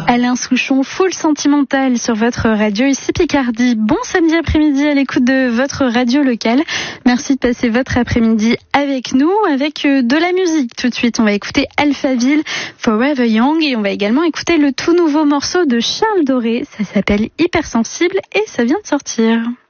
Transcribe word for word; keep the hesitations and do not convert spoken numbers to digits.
Alain Souchon, full sentimental sur votre radio ici Picardie. Bon samedi après-midi à l'écoute de votre radio locale. Merci de passer votre après-midi avec nous, avec de la musique. Tout de suite, on va écouter Alphaville, Forever Young, et on va également écouter le tout nouveau morceau de Charles Doré. Ça s'appelle Hypersensible et ça vient de sortir.